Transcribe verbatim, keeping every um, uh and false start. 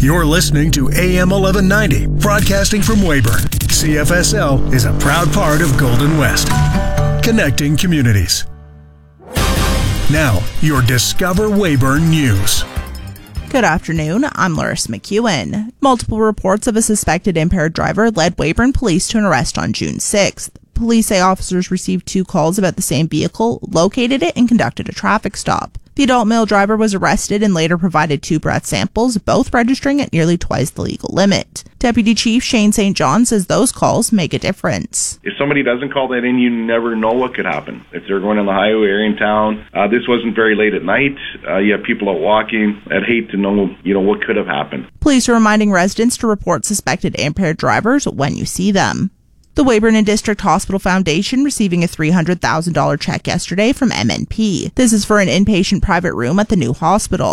You're listening to A M eleven ninety, broadcasting from Weyburn. C F S L is a proud part of Golden West, connecting communities. Now, your Discover Weyburn News. Good afternoon, I'm Loris McEwen. Multiple reports of a suspected impaired driver led Weyburn police to an arrest on June sixth. Police say officers received two calls about the same vehicle, located it, and conducted a traffic stop. The adult male driver was arrested and later provided two breath samples, both registering at nearly twice the legal limit. Deputy Chief Shane Saint John says those calls make a difference. If somebody doesn't call that in, you never know what could happen. If they're going on the highway or in town, uh, this wasn't very late at night. Uh, you have people out walking. I'd hate to know, you know, what could have happened. Police are reminding residents to report suspected impaired drivers when you see them. The Weyburn and District Hospital Foundation receiving a three hundred thousand dollars check yesterday from M N P. This is for an inpatient private room at the new hospital.